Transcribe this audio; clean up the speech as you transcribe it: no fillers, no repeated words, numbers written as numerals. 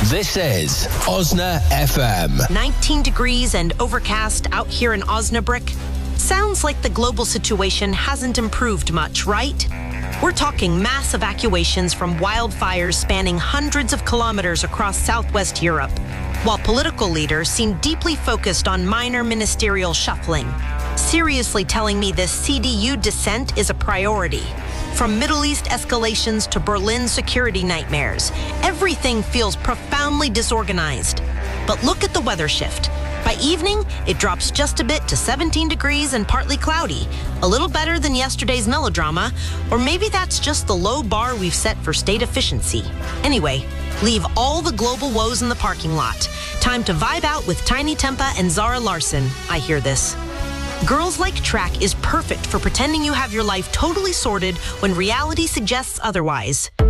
This is Osna FM. 19 degrees and overcast out here in Osnabrück. Sounds like the global situation hasn't improved much, right? We're talking mass evacuations from wildfires spanning hundreds of kilometers across southwest Europe, while political leaders seem deeply focused on minor ministerial shuffling. Seriously telling me this CDU dissent is a priority. From Middle East escalations to Berlin security nightmares, everything feels profoundly disorganized. But look at the weather shift. By evening, it drops just a bit to 17 degrees and partly cloudy, a little better than yesterday's melodrama, or maybe that's just the low bar we've set for state efficiency. Anyway, leave all the global woes in the parking lot. Time to vibe out with Tiny Tempa and Zara Larsson. I hear this. Girls Like Track is perfect for pretending you have your life totally sorted when reality suggests otherwise.